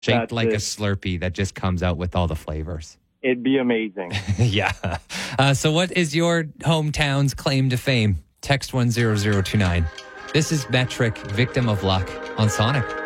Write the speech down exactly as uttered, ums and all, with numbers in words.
Shaped That's like it. a Slurpee that just comes out with all the flavors. It'd be amazing. Yeah. Uh, so what is your hometown's claim to fame? Text one zero zero two nine. This is Metric, Victim of Luck on Sonic.